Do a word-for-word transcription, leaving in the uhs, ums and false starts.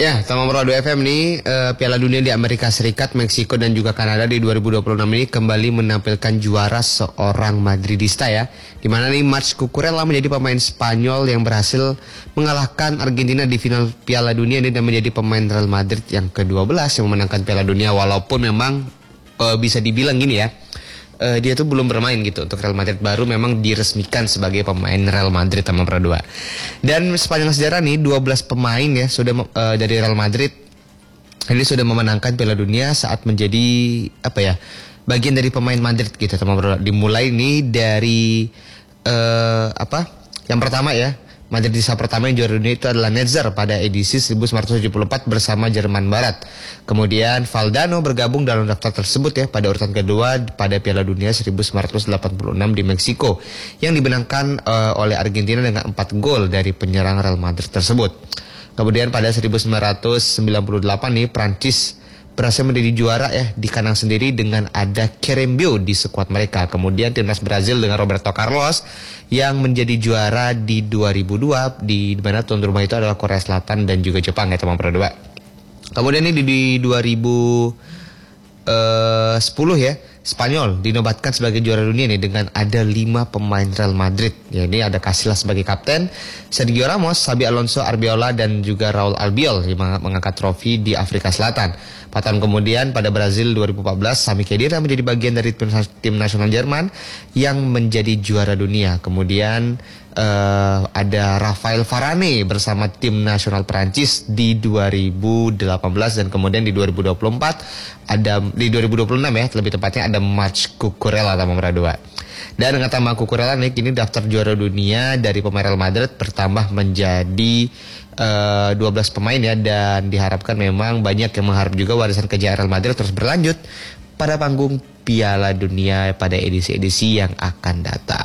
Ya, sama Meradu F M nih, uh, Piala Dunia di Amerika Serikat, Meksiko dan juga Kanada di dua ribu dua puluh enam ini kembali menampilkan juara seorang Madridista ya. Dimana nih Marc Cucurella menjadi pemain Spanyol yang berhasil mengalahkan Argentina di final Piala Dunia ini dan menjadi pemain Real Madrid yang kedua belas yang memenangkan Piala Dunia. Walaupun memang uh, bisa dibilang gini ya, Uh, dia tuh belum bermain gitu untuk Real Madrid, baru memang diresmikan sebagai pemain Real Madrid sama Pradua. Dan sepanjang sejarah nih dua belas pemain ya sudah uh, dari Real Madrid ini sudah memenangkan Piala Dunia saat menjadi apa ya bagian dari pemain Madrid gitu sama Pradua. Dimulai nih dari uh, apa yang pertama ya, Madridista pertama yang juara dunia itu adalah Netzer pada edisi seribu sembilan ratus tujuh puluh empat bersama Jerman Barat. Kemudian Valdano bergabung dalam daftar tersebut ya pada urutan kedua pada Piala Dunia seribu sembilan ratus delapan puluh enam di Meksiko yang dimenangkan uh, oleh Argentina dengan empat gol dari penyerang Real Madrid tersebut. Kemudian pada seribu sembilan ratus sembilan puluh delapan nih Prancis berhasil menjadi juara ya di kandang sendiri dengan ada Querembiou di skuad mereka. Kemudian timnas Brazil dengan Roberto Carlos yang menjadi juara di dua ribu dua, di mana tuan rumah itu adalah Korea Selatan dan juga Jepang ya teman berdua. Kemudian ini di, di dua ribu sepuluh ya, Spanyol dinobatkan sebagai juara dunia nih dengan ada lima pemain Real Madrid. Ya, ini ada Casillas sebagai kapten, Sergio Ramos, Xabi Alonso, Arbeloa dan juga Raul Albiol yang mengangkat trofi di Afrika Selatan. Empat tahun kemudian pada Brazil dua ribu empat belas, Sami Khedira menjadi bagian dari tim, tim nasional Jerman yang menjadi juara dunia. Kemudian uh, ada Rafael Varane bersama tim nasional Perancis di dua ribu delapan belas dan kemudian di dua ribu dua puluh empat ada di dua ribu dua puluh enam ya lebih tepatnya ada Marc Cucurella sama Pradua. Dan dengan tambah Cucurella nih kini daftar juara dunia dari pemain Real Madrid bertambah menjadi uh, dua belas pemain ya, dan diharapkan memang banyak yang mengharap juga warisan kejayaan Real Madrid terus berlanjut pada panggung Piala Dunia pada edisi-edisi yang akan datang.